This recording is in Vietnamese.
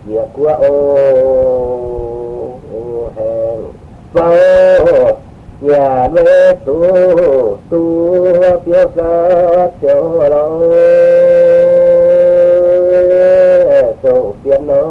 Nhẹ qua ô hẹn vô nhà mê tu tiêu sát cho lo sầu phiền nó